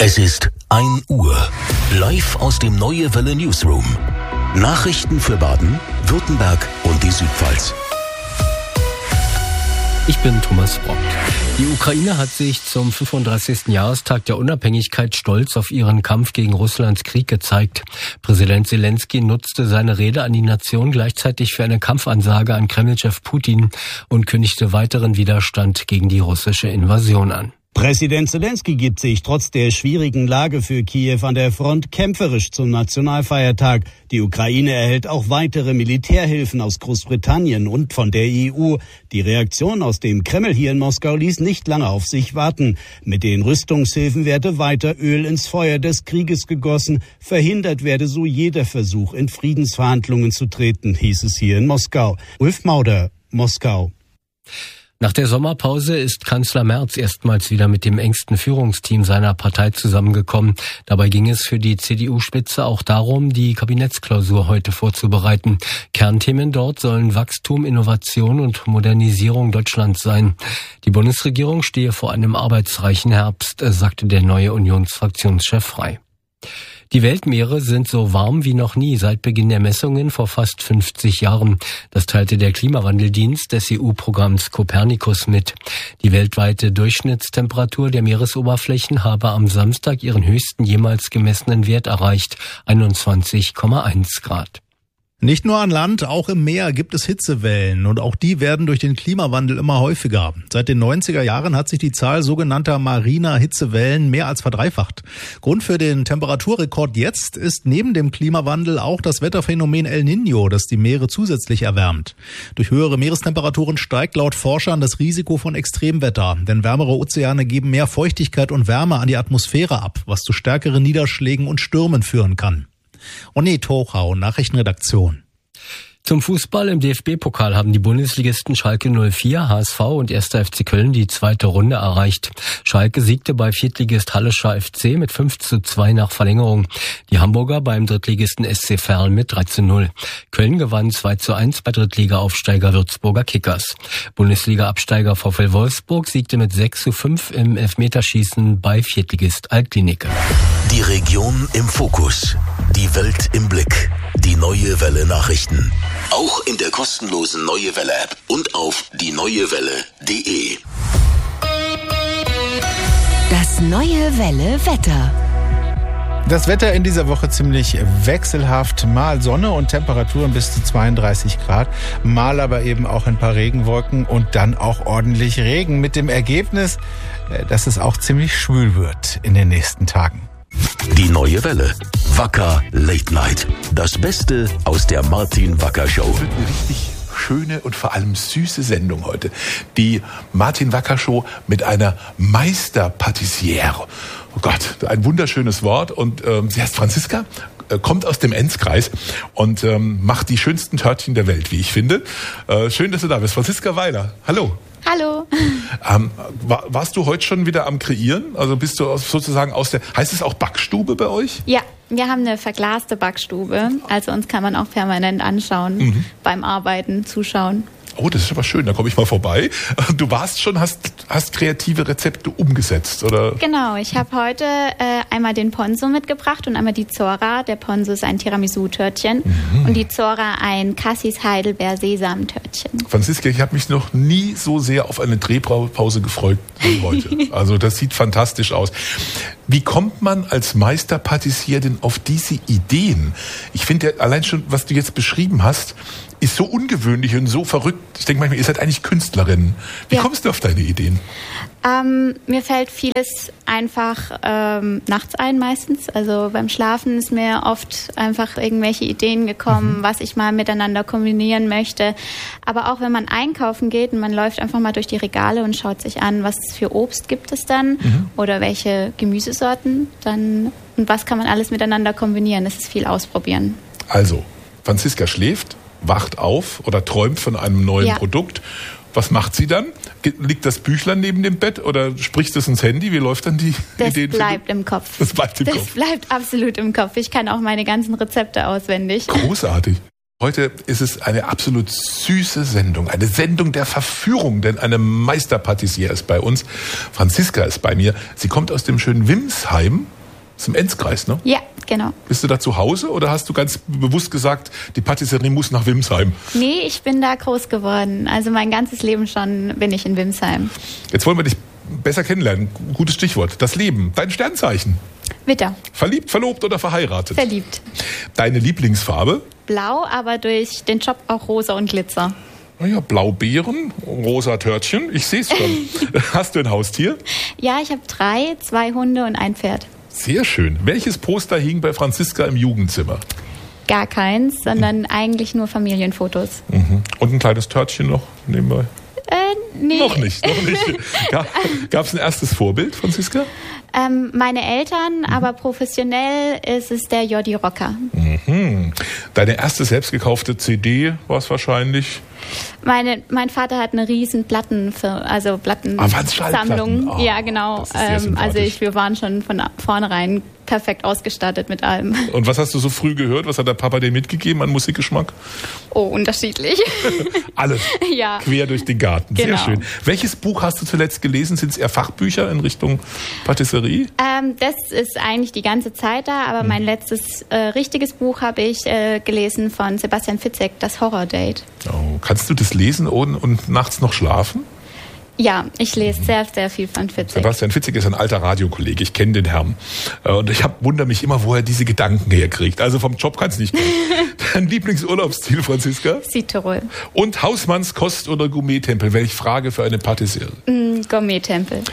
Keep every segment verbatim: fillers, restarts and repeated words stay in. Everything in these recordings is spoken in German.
Es ist ein Uhr. Live aus dem Neue Welle Newsroom. Nachrichten für Baden, Württemberg und die Südpfalz. Ich bin Thomas Brock. Die Ukraine hat sich zum fünfunddreißigsten Jahrestag der Unabhängigkeit stolz auf ihren Kampf gegen Russlands Krieg gezeigt. Präsident Zelensky nutzte seine Rede an die Nation gleichzeitig für eine Kampfansage an Kremlchef Putin und kündigte weiteren Widerstand gegen die russische Invasion an. Präsident Zelensky gibt sich trotz der schwierigen Lage für Kiew an der Front kämpferisch zum Nationalfeiertag. Die Ukraine erhält auch weitere Militärhilfen aus Großbritannien und von der E U. Die Reaktion aus dem Kreml hier in Moskau ließ nicht lange auf sich warten. Mit den Rüstungshilfen werde weiter Öl ins Feuer des Krieges gegossen. Verhindert werde so jeder Versuch, in Friedensverhandlungen zu treten, hieß es hier in Moskau. Ulf Mauder, Moskau. Nach der Sommerpause ist Kanzler Merz erstmals wieder mit dem engsten Führungsteam seiner Partei zusammengekommen. Dabei ging es für die C D U-Spitze auch darum, die Kabinettsklausur heute vorzubereiten. Kernthemen dort sollen Wachstum, Innovation und Modernisierung Deutschlands sein. Die Bundesregierung stehe vor einem arbeitsreichen Herbst, sagte der neue Unionsfraktionschef Frey. Die Weltmeere sind so warm wie noch nie seit Beginn der Messungen vor fast fünfzig Jahren. Das teilte der Klimawandeldienst des E U-Programms Copernicus mit. Die weltweite Durchschnittstemperatur der Meeresoberflächen habe am Samstag ihren höchsten jemals gemessenen Wert erreicht, einundzwanzig Komma eins Grad. Nicht nur an Land, auch im Meer gibt es Hitzewellen und auch die werden durch den Klimawandel immer häufiger. Seit den neunziger Jahren hat sich die Zahl sogenannter mariner Hitzewellen mehr als verdreifacht. Grund für den Temperaturrekord jetzt ist neben dem Klimawandel auch das Wetterphänomen El Niño, das die Meere zusätzlich erwärmt. Durch höhere Meerestemperaturen steigt laut Forschern das Risiko von Extremwetter, denn wärmere Ozeane geben mehr Feuchtigkeit und Wärme an die Atmosphäre ab, was zu stärkeren Niederschlägen und Stürmen führen kann. Onni Tochau, Nachrichtenredaktion. Zum Fußball im D F B-Pokal haben die Bundesligisten Schalke null vier, H S V und erster F C Köln die zweite Runde erreicht. Schalke siegte bei Viertligist Hallischer F C mit fünf zu zwei nach Verlängerung. Die Hamburger beim Drittligisten S C Verl mit drei zu null. Köln gewann zwei zu eins bei Drittliga-Aufsteiger Würzburger Kickers. Bundesliga-Absteiger VfL Wolfsburg siegte mit sechs zu fünf im Elfmeterschießen bei Viertligist Altklinike. Die Region im Fokus. Die Welt im Blick. Die Neue Welle Nachrichten. Auch in der kostenlosen Neue Welle App und auf die neue welle punkt de. Das Neue Welle Wetter. Das Wetter in dieser Woche ziemlich wechselhaft. Mal Sonne und Temperaturen bis zu zweiunddreißig Grad. Mal aber eben auch ein paar Regenwolken und dann auch ordentlich Regen. Mit dem Ergebnis, dass es auch ziemlich schwül wird in den nächsten Tagen. Die Neue Welle. Wacker Late Night. Das Beste aus der Martin Wacker Show. Eine richtig schöne und vor allem süße Sendung heute. Die Martin Wacker Show mit einer Meisterpatissiere. Oh Gott, ein wunderschönes Wort. Und ähm, sie heißt Franziska, äh, kommt aus dem Enzkreis und ähm, macht die schönsten Törtchen der Welt, wie ich finde. Äh, schön, dass du da bist. Franziska Weiler, hallo. Hallo. Ähm, war, warst du heute schon wieder am Kreieren? Also bist du aus, sozusagen aus der, heißt es auch Backstube bei euch? Ja, wir haben eine verglaste Backstube. Also uns kann man auch permanent anschauen, mhm. beim Arbeiten, zuschauen. Oh, das ist aber schön, da komme ich mal vorbei. Du warst schon, hast, hast kreative Rezepte umgesetzt, oder? Genau, ich habe heute äh, einmal den Ponzo mitgebracht und einmal die Zora. Der Ponzo ist ein Tiramisu-Törtchen mhm. und die Zora ein Cassis-Heidelbeer-Sesam-Törtchen. Franziska, ich habe mich noch nie so sehr auf eine Drehpause gefreut wie heute. Also das sieht fantastisch aus. Wie kommt man als Meisterpatissier denn auf diese Ideen? Ich finde allein schon, was du jetzt beschrieben hast, ist so ungewöhnlich und so verrückt. Ich denke manchmal, ihr seid eigentlich Künstlerinnen. Wie ja. kommst du auf deine Ideen? Ähm, mir fällt vieles einfach ähm, nachts ein meistens. Also beim Schlafen ist mir oft einfach irgendwelche Ideen gekommen, mhm. was ich mal miteinander kombinieren möchte. Aber auch wenn man einkaufen geht und man läuft einfach mal durch die Regale und schaut sich an, was für Obst gibt es dann mhm. oder welche Gemüsesorten, dann und was kann man alles miteinander kombinieren. Das ist viel ausprobieren. Also, Franziska schläft, wacht auf oder träumt von einem neuen ja. Produkt. Was macht sie dann? Liegt das Büchlein neben dem Bett oder spricht es ins Handy? Wie läuft dann die das Idee? Das bleibt im Kopf. Das bleibt im das Kopf. Das bleibt absolut im Kopf. Ich kann auch meine ganzen Rezepte auswendig. Großartig. Heute ist es eine absolut süße Sendung, eine Sendung der Verführung, denn eine Meisterpatissiere ist bei uns. Franziska ist bei mir. Sie kommt aus dem schönen Wimsheim. Das ist im Enzkreis, ne? Ja, genau. Bist du da zu Hause oder hast du ganz bewusst gesagt, die Patisserie muss nach Wimsheim? Nee, ich bin da groß geworden. Also mein ganzes Leben schon bin ich in Wimsheim. Jetzt wollen wir dich besser kennenlernen. Gutes Stichwort. Das Leben. Dein Sternzeichen. Witter. Verliebt, verlobt oder verheiratet? Verliebt. Deine Lieblingsfarbe? Blau, aber durch den Job auch rosa und Glitzer. Naja, Blaubeeren, rosa Törtchen. Ich sehe es schon. Hast du ein Haustier? Ja, ich habe drei, zwei Hunde und ein Pferd. Sehr schön. Welches Poster hing bei Franziska im Jugendzimmer? Gar keins, sondern mhm. eigentlich nur Familienfotos. Mhm. Und ein kleines Törtchen noch nebenbei? Äh, nee. Noch nicht, noch nicht. Gab es ein erstes Vorbild, Franziska? Ähm, meine Eltern, mhm. aber professionell ist es der Jordi Rocker. Mhm. Deine erste selbst gekaufte C D war es wahrscheinlich? Meine, mein Vater hat eine riesen Platten, also Plattensammlung. Ah, oh, ja, genau. Ähm, also ich, wir waren schon von vornherein perfekt ausgestattet mit allem. Und was hast du so früh gehört? Was hat der Papa dir mitgegeben an Musikgeschmack? Oh, unterschiedlich. Alles? Ja. Quer durch den Garten. Genau. Sehr schön. Welches Buch hast du zuletzt gelesen? Sind es eher Fachbücher in Richtung Patisserie? Ähm, das ist eigentlich die ganze Zeit da, aber hm. mein letztes äh, richtiges Buch habe ich äh, gelesen von Sebastian Fitzek, Das Horror-Date. Oh, kannst du das lesen und, und nachts noch schlafen? Ja, ich lese sehr, sehr viel von Fitzek. Sebastian Fitzek ist ein alter Radiokollege, ich kenne den Herrn. Und ich hab, wundere mich immer, wo er diese Gedanken herkriegt. Also vom Job kann es nicht kommen. Dein Lieblingsurlaubsziel, Franziska? Südtirol. Und Hausmannskost oder Gourmet-Tempel? Welche Frage für eine Patisserie? Mm, Gourmet-Tempel.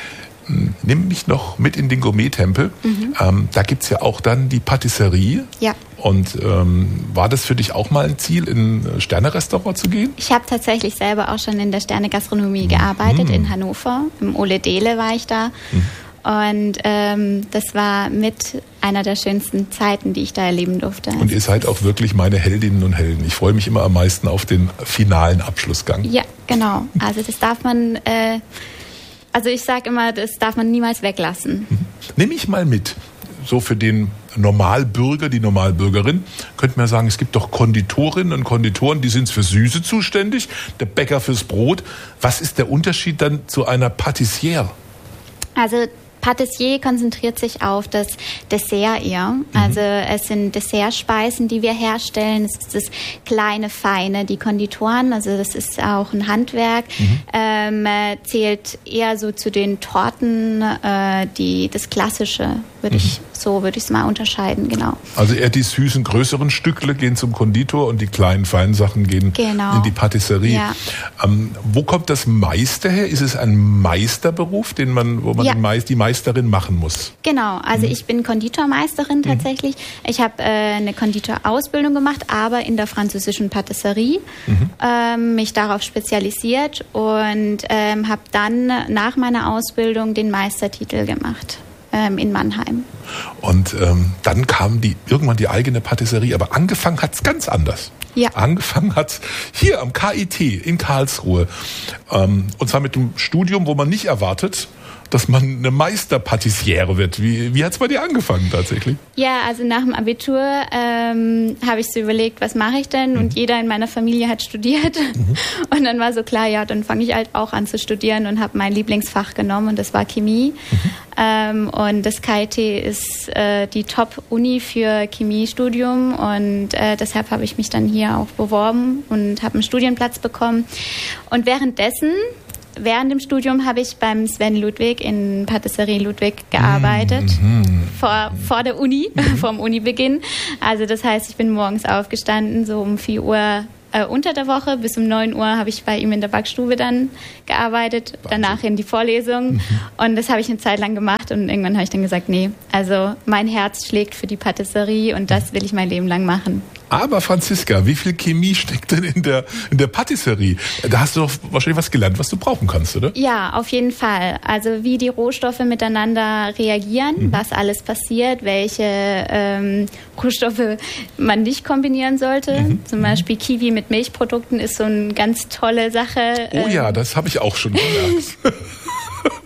Nimm mich noch mit in den Gourmet-Tempel. Mhm. Ähm, da gibt es ja auch dann die Patisserie. Ja. Und ähm, war das für dich auch mal ein Ziel, in ein Sterne-Restaurant zu gehen? Ich habe tatsächlich selber auch schon in der Sterne-Gastronomie mhm. gearbeitet, in Hannover. Im Ole Dele war ich da. Mhm. Und ähm, das war mit einer der schönsten Zeiten, die ich da erleben durfte. Und ihr seid auch wirklich meine Heldinnen und Helden. Ich freue mich immer am meisten auf den finalen Abschlussgang. Ja, genau. Also das darf man... Äh, Also ich sage immer, das darf man niemals weglassen. Nimm ich mal mit, so für den Normalbürger, die Normalbürgerin, könnte man sagen, es gibt doch Konditorinnen und Konditoren, die sind für Süße zuständig, der Bäcker fürs Brot. Was ist der Unterschied dann zu einer Patissiere? Also Patissier konzentriert sich auf das Dessert eher. Also mhm. es sind Dessertspeisen, die wir herstellen. Es ist das kleine, feine. Die Konditoren, also das ist auch ein Handwerk, mhm. ähm, zählt eher so zu den Torten, äh, die das Klassische, würde mhm. ich so würde ich es mal unterscheiden, genau. Also eher die süßen, größeren Stückle gehen zum Konditor und die kleinen, feinen Sachen gehen genau. in die Patisserie. Ja. Ähm, wo kommt das Meister her? Ist es ein Meisterberuf, den man, wo man ja. den Meist, die Meisterin machen muss? Genau, also mhm. ich bin Konditormeisterin tatsächlich. Mhm. Ich habe äh, eine Konditorausbildung gemacht, aber in der französischen Patisserie, mhm. ähm, mich darauf spezialisiert und ähm, habe dann nach meiner Ausbildung den Meistertitel gemacht. In Mannheim. Und ähm, dann kam die irgendwann die eigene Patisserie, aber angefangen hat es ganz anders. Ja. Angefangen hat es hier am K I T in Karlsruhe. Ähm, und zwar mit einem Studium, wo man nicht erwartet, dass man eine Meisterpatissiere wird. Wie, wie hat es bei dir angefangen tatsächlich? Ja, also nach dem Abitur ähm, habe ich so überlegt, was mache ich denn? Mhm. Und jeder in meiner Familie hat studiert. Mhm. Und dann war so klar, ja, dann fange ich halt auch an zu studieren und habe mein Lieblingsfach genommen und das war Chemie. Mhm. Ähm, und das K I T ist äh, die Top-Uni für Chemiestudium und äh, deshalb habe ich mich dann hier auch beworben und habe einen Studienplatz bekommen. Und währenddessen Während dem Studium habe ich beim Sven Ludwig in Patisserie Ludwig gearbeitet, mhm. vor, vor der Uni, mhm. vor dem Unibeginn. Also das heißt, ich bin morgens aufgestanden, so um vier Uhr äh, unter der Woche, bis um neun Uhr habe ich bei ihm in der Backstube dann gearbeitet, Wahnsinn. Danach in die Vorlesung mhm. und das habe ich eine Zeit lang gemacht und irgendwann habe ich dann gesagt, nee, also mein Herz schlägt für die Patisserie und das will ich mein Leben lang machen. Aber Franziska, wie viel Chemie steckt denn in der, in der Patisserie? Da hast du doch wahrscheinlich was gelernt, was du brauchen kannst, oder? Ja, auf jeden Fall. Also wie die Rohstoffe miteinander reagieren, mhm. was alles passiert, welche ähm, Rohstoffe man nicht kombinieren sollte. Mhm. Zum Beispiel Kiwi mit Milchprodukten ist so eine ganz tolle Sache. Oh ja, das habe ich auch schon gemerkt.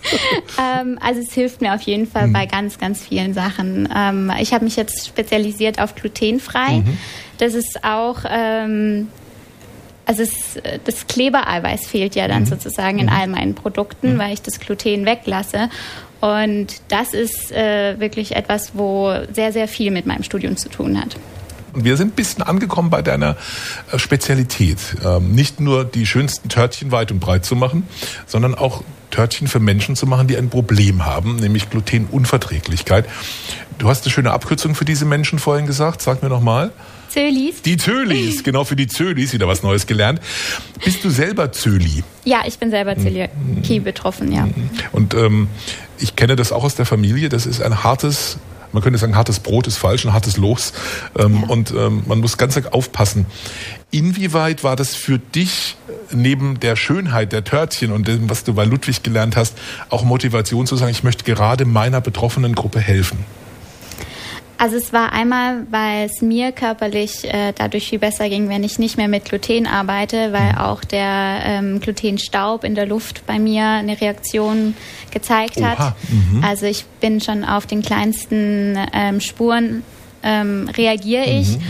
ähm, also es hilft mir auf jeden Fall mhm. bei ganz, ganz vielen Sachen. Ähm, ich habe mich jetzt spezialisiert auf glutenfrei. Mhm. Das ist auch... Ähm, Also es, das Klebereiweiß fehlt ja dann mhm. sozusagen in all meinen Produkten, mhm. weil ich das Gluten weglasse. Und das ist äh, wirklich etwas, wo sehr, sehr viel mit meinem Studium zu tun hat. Wir sind ein bisschen angekommen bei deiner Spezialität. Ähm, nicht nur die schönsten Törtchen weit und breit zu machen, sondern auch Törtchen für Menschen zu machen, die ein Problem haben, nämlich Glutenunverträglichkeit. Du hast eine schöne Abkürzung für diese Menschen vorhin gesagt. Sag mir noch mal. Zölis. Die Zölis, genau, für die Zölis, wieder was Neues gelernt. Bist du selber Zöli? Ja, ich bin selber Zöliakie betroffen, ja. Und ähm, ich kenne das auch aus der Familie. Das ist ein hartes, man könnte sagen, hartes Brot ist falsch, ein hartes Los. Ähm, ja. Und ähm, man muss ganz aufpassen. Inwieweit war das für dich neben der Schönheit der Törtchen und dem, was du bei Ludwig gelernt hast, auch Motivation zu sagen, ich möchte gerade meiner betroffenen Gruppe helfen? Also es war einmal, weil es mir körperlich äh, dadurch viel besser ging, wenn ich nicht mehr mit Gluten arbeite, weil auch der ähm, Glutenstaub in der Luft bei mir eine Reaktion gezeigt Oha. hat. Mhm. Also ich bin schon auf den kleinsten ähm, Spuren ähm, reagiere ich. Mhm,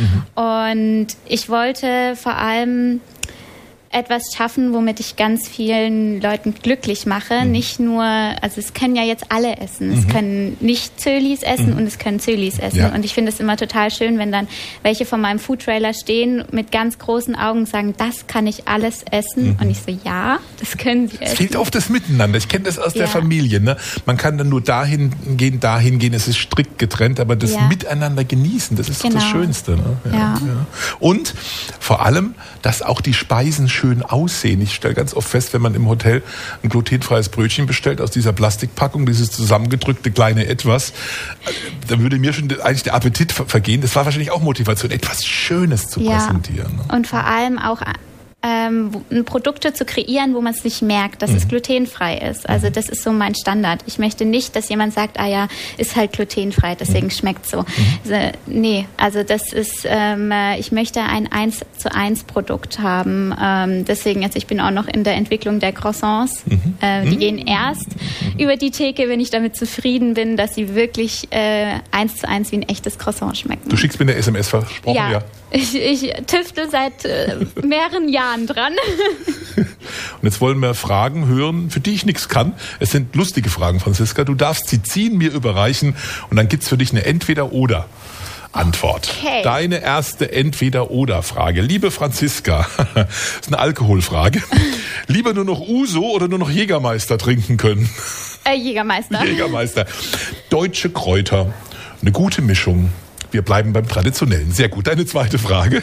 und ich wollte vor allem etwas schaffen, womit ich ganz vielen Leuten glücklich mache. Mhm. Nicht nur, also es können ja jetzt alle essen. Mhm. Es können nicht Zölis essen mhm. und es können Zölis essen. Ja. Und ich finde es immer total schön, wenn dann welche von meinem Foodtrailer stehen mit ganz großen Augen und sagen, das kann ich alles essen. Mhm. Und ich so, ja, das können sie essen. Es fehlt oft das Miteinander. Ich kenne das aus ja. der Familie. Ne? Man kann dann nur dahin gehen, dahin gehen. Es ist strikt getrennt, aber das ja. Miteinander genießen, das ist genau. das Schönste. Ne? Ja, ja. Ja. Und vor allem, dass auch die Speisen schön aussehen. Ich stelle ganz oft fest, wenn man im Hotel ein glutenfreies Brötchen bestellt aus dieser Plastikpackung, dieses zusammengedrückte kleine Etwas, da würde mir schon eigentlich der Appetit vergehen. Das war wahrscheinlich auch Motivation, etwas Schönes zu ja. präsentieren. Ne? Und vor allem auch ähm, Produkte zu kreieren, wo man es nicht merkt, dass mhm. es glutenfrei ist. Also das ist so mein Standard. Ich möchte nicht, dass jemand sagt, ah ja, ist halt glutenfrei, deswegen mhm. schmeckt so. Mhm. Also, nee, also das ist, ähm, ich möchte ein eins zu eins Produkt haben. Ähm, deswegen, also ich bin auch noch in der Entwicklung der Croissants. Mhm. Äh, die mhm. gehen erst mhm. über die Theke, wenn ich damit zufrieden bin, dass sie wirklich äh, eins zu eins wie ein echtes Croissant schmecken. Du schickst mir eine S M S versprochen, ja. ja. Ich, ich tüfte seit äh, mehreren Jahren dran. Und jetzt wollen wir Fragen hören, für die ich nichts kann. Es sind lustige Fragen, Franziska. Du darfst sie ziehen, mir überreichen und dann gibt's für dich eine Entweder-Oder-Antwort. Okay. Deine erste Entweder-Oder-Frage. Liebe Franziska, das ist eine Alkoholfrage. Lieber nur noch Uso oder nur noch Jägermeister trinken können? Äh, Jägermeister. Jägermeister. Deutsche Kräuter. Eine gute Mischung. Wir bleiben beim Traditionellen. Sehr gut. Deine zweite Frage.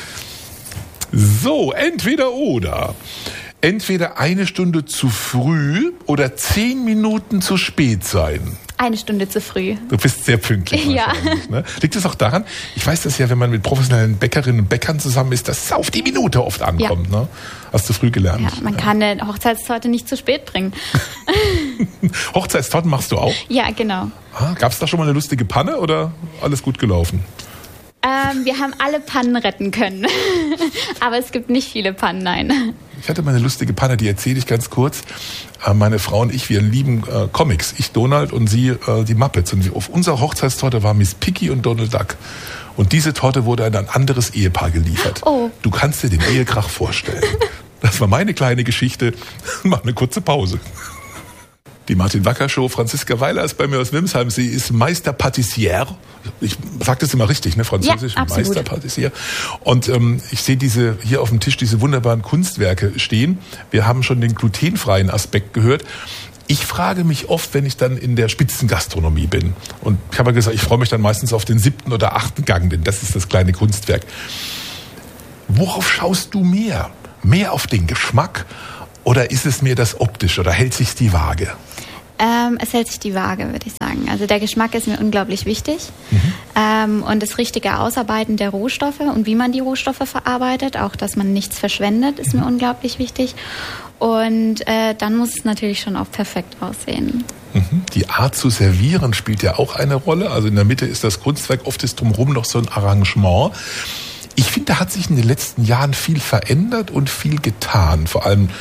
So, entweder oder. Entweder eine Stunde zu früh oder zehn Minuten zu spät sein. Eine Stunde zu früh. Du bist sehr pünktlich. Ja. Ne? Liegt es auch daran, ich weiß das ja, wenn man mit professionellen Bäckerinnen und Bäckern zusammen ist, dass es auf die Minute oft ankommt. Ja. Ne? Hast du früh gelernt. Ja, man ja. kann eine Hochzeitstorte nicht zu spät bringen. Hochzeitstorten machst du auch? Ja, genau. Ah, gab es da schon mal eine lustige Panne oder alles gut gelaufen? Ähm, wir haben alle Pannen retten können. Aber es gibt nicht viele Pannen, nein. Ich hatte mal eine lustige Panne, die erzähle ich ganz kurz. Äh, meine Frau und ich, wir lieben äh, Comics. Ich Donald und sie äh, die Muppets. Und auf unserer Hochzeitstorte war Miss Piggy und Donald Duck. Und diese Torte wurde an ein anderes Ehepaar geliefert. Oh. Du kannst dir den Ehekrach vorstellen. Das war meine kleine Geschichte. Mach eine kurze Pause. Die Martin Wacker Show. Franziska Weiler ist bei mir aus Wimsheim. Sie ist Meisterpatissiere. Ich sage das immer richtig, ne? Französisch. Ja, absolut. Meisterpatissiere. Und ähm, ich sehe diese hier auf dem Tisch diese wunderbaren Kunstwerke stehen. Wir haben schon den glutenfreien Aspekt gehört. Ich frage mich oft, wenn ich dann in der Spitzengastronomie bin. Und ich habe ja gesagt, ich freue mich dann meistens auf den siebten oder achten Gang, denn das ist das kleine Kunstwerk. Worauf schaust du mehr? Mehr auf den Geschmack? Oder ist es mir das optisch oder hält sich die Waage? Ähm, es hält sich die Waage, würde ich sagen. Also der Geschmack ist mir unglaublich wichtig. Mhm. Ähm, und das richtige Ausarbeiten der Rohstoffe und wie man die Rohstoffe verarbeitet, auch dass man nichts verschwendet, ist mhm. mir unglaublich wichtig. Und äh, dann muss es natürlich schon auch perfekt aussehen. Mhm. Die Art zu servieren spielt ja auch eine Rolle. Also in der Mitte ist das Kunstwerk, oft ist drumherum noch so ein Arrangement. Ich finde, da hat sich in den letzten Jahren viel verändert und viel getan. Vor allem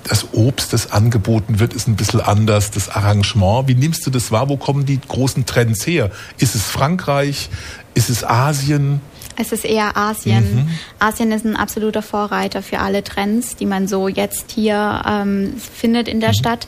das Obst, das angeboten wird, ist ein bisschen anders, das Arrangement. Wie nimmst du das wahr? Wo kommen die großen Trends her? Ist es Frankreich? Ist es Asien? Es ist eher Asien. Mhm. Asien ist ein absoluter Vorreiter für alle Trends, die man so jetzt hier ähm, findet in der mhm. Stadt.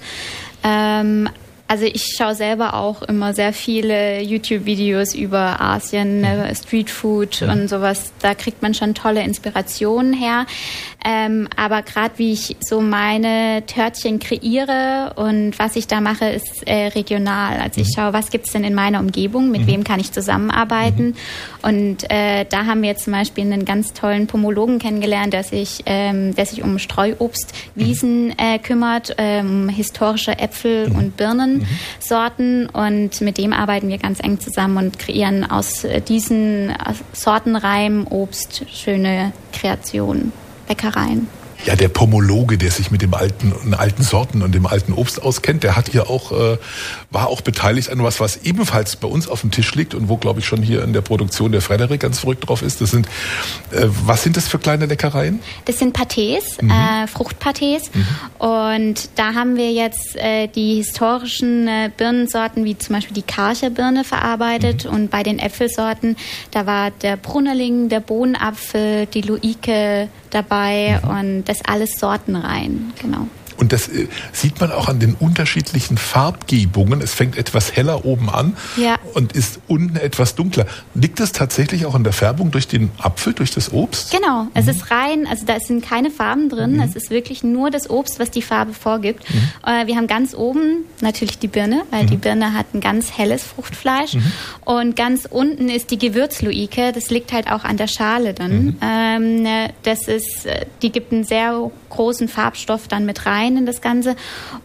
Ähm, Also ich schaue selber auch immer sehr viele YouTube-Videos über Asien, mhm. Streetfood mhm. und sowas. Da kriegt man schon tolle Inspirationen her. Ähm, aber gerade wie ich so meine Törtchen kreiere und was ich da mache, ist äh, regional. Also ich schaue, was gibt's denn in meiner Umgebung, mit mhm. wem kann ich zusammenarbeiten. Mhm. Und äh, da haben wir jetzt zum Beispiel einen ganz tollen Pomologen kennengelernt, der sich, ähm, der sich um Streuobstwiesen äh, kümmert, ähm, historische Äpfel mhm. und Birnen. Mhm. Sorten, und mit dem arbeiten wir ganz eng zusammen und kreieren aus diesen Sortenreihen Obst schöne Kreationen, Bäckereien. Ja, der Pomologe, der sich mit dem alten, alten Sorten und dem alten Obst auskennt, der hat hier auch, äh, war auch beteiligt an was, was ebenfalls bei uns auf dem Tisch liegt und wo, glaube ich, schon hier in der Produktion der Frederik ganz verrückt drauf ist. Das sind, äh, was sind das für kleine Leckereien? Das sind Pâtés, mhm. äh, Fruchtpâtés. Mhm. Und da haben wir jetzt äh, die historischen äh, Birnensorten, wie zum Beispiel die Karcher Birne verarbeitet. Mhm. Und bei den Äpfelsorten, da war der Brunnerling, der Bohnenapfel, die Luike dabei mhm. und das alles Sortenreihen, genau. Und das äh, sieht man auch an den unterschiedlichen Farbgebungen. Es fängt etwas heller oben an ja. und ist unten etwas dunkler. Liegt das tatsächlich auch an der Färbung durch den Apfel, durch das Obst? Genau, es mhm. ist rein, also da sind keine Farben drin. Mhm. Es ist wirklich nur das Obst, was die Farbe vorgibt. Mhm. Äh, wir haben ganz oben natürlich die Birne, weil mhm. die Birne hat ein ganz helles Fruchtfleisch. Mhm. Und ganz unten ist die Gewürzluike. Das liegt halt auch an der Schale dann. Mhm. Ähm, das ist, die gibt einen sehr großen Farbstoff dann mit rein in das Ganze,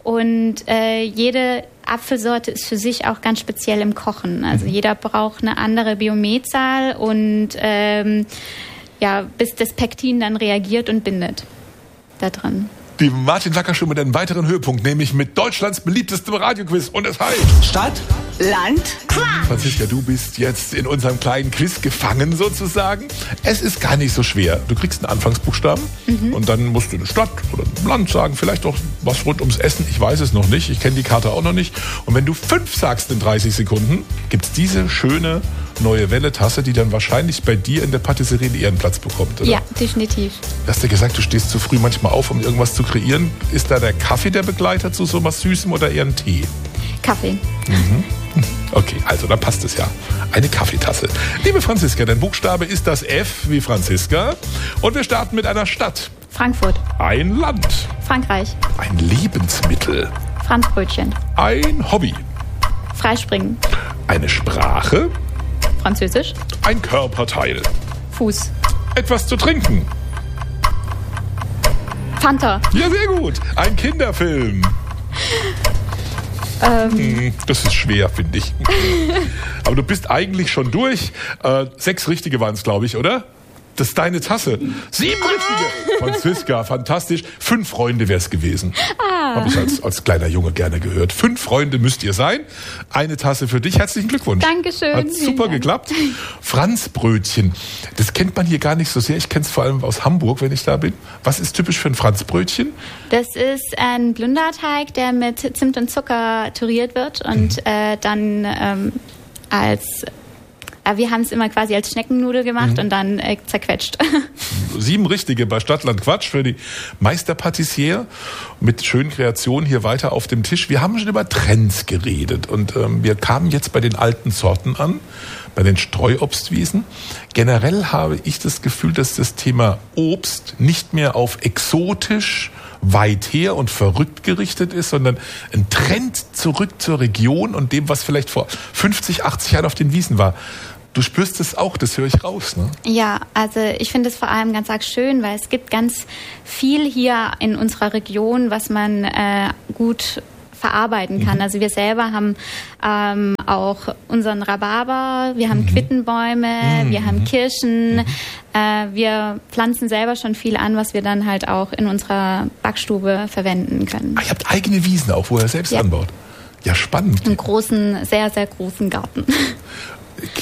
und äh, jede Apfelsorte ist für sich auch ganz speziell im Kochen. Also mhm. jeder braucht eine andere Biometzahl und ähm, ja, bis das Pektin dann reagiert und bindet da drin. Die Martin Wackershow mit einem weiteren Höhepunkt, nämlich mit Deutschlands beliebtestem Radioquiz, und es heißt Stadt, Land, Quatsch. Franziska, du bist jetzt in unserem kleinen Quiz gefangen sozusagen. Es ist gar nicht so schwer. Du kriegst einen Anfangsbuchstaben mhm. und dann musst du eine Stadt oder ein Land sagen, vielleicht auch was rund ums Essen. Ich weiß es noch nicht, ich kenne die Karte auch noch nicht. Und wenn du fünf sagst in dreißig Sekunden, gibt's diese schöne neue Welle-Tasse, die dann wahrscheinlich bei dir in der Patisserie einen Ehrenplatz bekommt, oder? Ja, definitiv. Du hast ja gesagt, du stehst zu früh manchmal auf, um irgendwas zu kreieren. Ist da der Kaffee der Begleiter zu so was Süßem oder eher ein Tee? Kaffee. Mhm. Okay, also dann passt es ja. Eine Kaffeetasse. Liebe Franziska, dein Buchstabe ist das F wie Franziska. Und wir starten mit einer Stadt. Frankfurt. Ein Land. Frankreich. Ein Lebensmittel. Franzbrötchen. Ein Hobby. Freispringen. Eine Sprache. Französisch. Ein Körperteil. Fuß. Etwas zu trinken. Fanta. Ja, sehr gut. Ein Kinderfilm. Ähm. Das ist schwer, finde ich. Aber du bist eigentlich schon durch. Äh, sechs richtige waren es, glaube ich, oder? Das ist deine Tasse. Sieben richtige. Franziska, fantastisch. Fünf Freunde wäre es gewesen. Ah. Habe ich als, als kleiner Junge gerne gehört. Fünf Freunde müsst ihr sein. Eine Tasse für dich. Herzlichen Glückwunsch. Dankeschön. Hat super Dank. geklappt. Franzbrötchen. Das kennt man hier gar nicht so sehr. Ich kenne es vor allem aus Hamburg, wenn ich da bin. Was ist typisch für ein Franzbrötchen? Das ist ein Blunderteig, der mit Zimt und Zucker püriert wird und mhm. äh, dann ähm, als... Wir haben es immer quasi als Schneckennudel gemacht mhm. und dann äh, zerquetscht. Sieben richtige bei Stadtland Quatsch für die Meisterpatissiere mit schönen Kreationen hier weiter auf dem Tisch. Wir haben schon über Trends geredet und ähm, wir kamen jetzt bei den alten Sorten an, bei den Streuobstwiesen. Generell habe ich das Gefühl, dass das Thema Obst nicht mehr auf exotisch, weit her und verrückt gerichtet ist, sondern ein Trend zurück zur Region und dem, was vielleicht vor fünfzig, achtzig Jahren auf den Wiesen war. Du spürst es auch, das höre ich raus, ne? Ja, also ich finde es vor allem ganz arg schön, weil es gibt ganz viel hier in unserer Region, was man äh, gut verarbeiten kann. Mhm. Also wir selber haben ähm, auch unseren Rhabarber, wir haben mhm. Quittenbäume, mhm. wir haben Kirschen, mhm. äh, wir pflanzen selber schon viel an, was wir dann halt auch in unserer Backstube verwenden können. Ah, ihr habt eigene Wiesen auch, wo ihr selbst ja. anbaut? Ja, spannend. Einen großen, sehr, sehr großen Garten.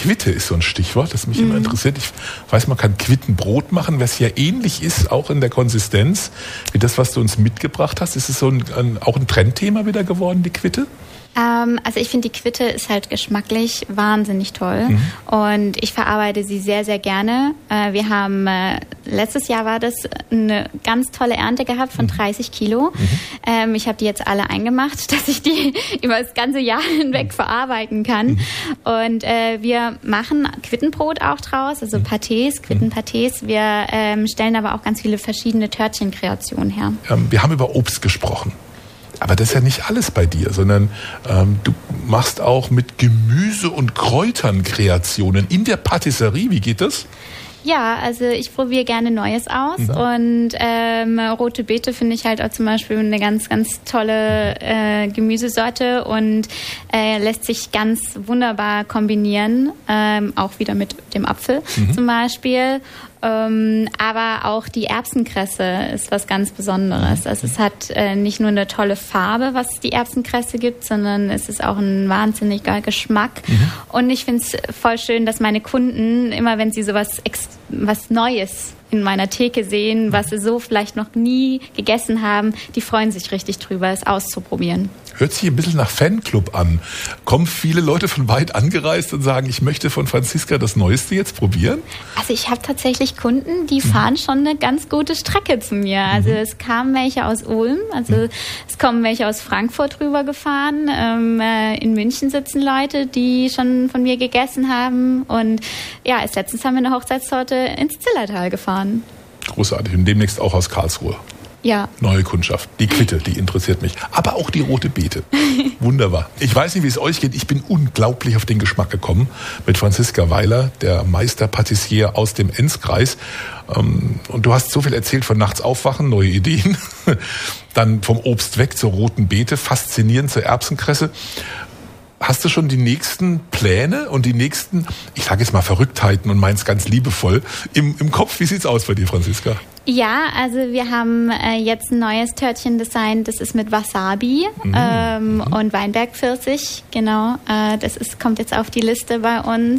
Quitte ist so ein Stichwort, das mich mhm. immer interessiert. Ich weiß, man kann Quittenbrot machen, was ja ähnlich ist, auch in der Konsistenz, wie das, was du uns mitgebracht hast. Ist es so ein, ein, auch ein Trendthema wieder geworden, die Quitte? Ähm, also ich finde, die Quitte ist halt geschmacklich wahnsinnig toll mhm. und ich verarbeite sie sehr, sehr gerne. Äh, wir haben, äh, letztes Jahr war das eine ganz tolle Ernte gehabt von dreißig Kilo. Mhm. Ähm, ich habe die jetzt alle eingemacht, dass ich die über das ganze Jahr hinweg verarbeiten kann. Mhm. Und äh, wir machen Quittenbrot auch draus, also Pâtés, Quittenpâtés. Wir ähm, stellen aber auch ganz viele verschiedene Törtchenkreationen her. Ähm, wir haben über Obst gesprochen. Aber das ist ja nicht alles bei dir, sondern ähm, du machst auch mit Gemüse und Kräutern Kreationen in der Patisserie. Wie geht das? Ja, also ich probiere gerne Neues aus mhm. und ähm, rote Beete finde ich halt auch zum Beispiel eine ganz, ganz tolle äh, Gemüsesorte und äh, lässt sich ganz wunderbar kombinieren, ähm, auch wieder mit dem Apfel mhm. zum Beispiel. Ähm, aber auch die Erbsenkresse ist was ganz Besonderes. Also es hat äh, nicht nur eine tolle Farbe, was die Erbsenkresse gibt, sondern es ist auch ein wahnsinniger Geschmack. Mhm. Und ich finde es voll schön, dass meine Kunden, immer wenn sie sowas ex- was Neues in meiner Theke sehen, was sie so vielleicht noch nie gegessen haben, die freuen sich richtig drüber, es auszuprobieren. Hört sich ein bisschen nach Fanclub an. Kommen viele Leute von weit angereist und sagen, ich möchte von Franziska das Neueste jetzt probieren? Also ich habe tatsächlich Kunden, die fahren mhm. schon eine ganz gute Strecke zu mir. Also mhm. es kamen welche aus Ulm, also mhm. es kommen welche aus Frankfurt rübergefahren. Ähm, äh, in München sitzen Leute, die schon von mir gegessen haben. Und ja, als letztens haben wir eine Hochzeitstorte ins Zillertal gefahren. Großartig. Und demnächst auch aus Karlsruhe. Ja. Neue Kundschaft. Die Quitte, die interessiert mich. Aber auch die rote Beete. Wunderbar. Ich weiß nicht, wie es euch geht. Ich bin unglaublich auf den Geschmack gekommen mit Franziska Weiler, der Meisterpatissier aus dem Enzkreis. Und du hast so viel erzählt von nachts aufwachen, neue Ideen. Dann vom Obst weg zur roten Beete, faszinierend zur Erbsenkresse. Hast du schon die nächsten Pläne und die nächsten, ich sage jetzt mal Verrücktheiten und meins ganz liebevoll, im, im Kopf? Wie sieht's aus bei dir, Franziska? Ja, also wir haben äh, jetzt ein neues Törtchen designt, das ist mit Wasabi mhm. ähm, mhm. und Weinbergpfirsich, genau. Äh, das ist, kommt jetzt auf die Liste bei uns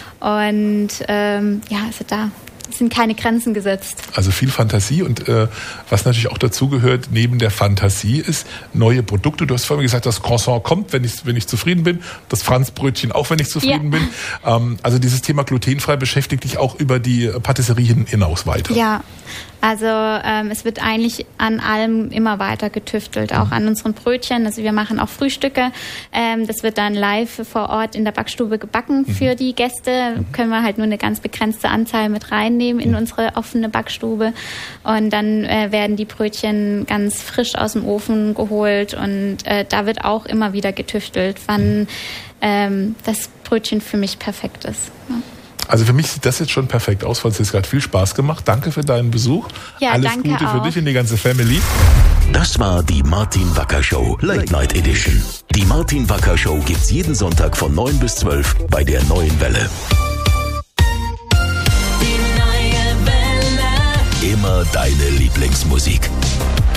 und ähm, ja, also da sind keine Grenzen gesetzt. Also viel Fantasie und äh, was natürlich auch dazugehört, neben der Fantasie ist neue Produkte. Du hast vorhin gesagt, das Croissant kommt, wenn ich, wenn ich zufrieden bin. Das Franzbrötchen auch, wenn ich zufrieden ja. bin. Ähm, also dieses Thema glutenfrei beschäftigt dich auch über die Patisserie hinaus weiter. Ja, also ähm, es wird eigentlich an allem immer weiter getüftelt, auch mhm. an unseren Brötchen. Also wir machen auch Frühstücke. Ähm, das wird dann live vor Ort in der Backstube gebacken mhm. für die Gäste. Mhm. Können wir halt nur eine ganz begrenzte Anzahl mit reinnehmen in mhm. unsere offene Backstube. Und dann äh, werden die Brötchen ganz frisch aus dem Ofen geholt. Und äh, da wird auch immer wieder getüftelt, wann mhm. ähm, das Brötchen für mich perfekt ist. Ja. Also für mich sieht das jetzt schon perfekt aus, Franziska. Hat viel Spaß gemacht. Danke für deinen Besuch. Ja, Alles danke Gute auch. für dich und die ganze Family. Das war die Martin Wacker Show Late Night Edition. Die Martin Wacker Show gibt's jeden Sonntag von neun bis zwölf bei der Neuen Welle. Die neue Welle. Immer deine Lieblingsmusik.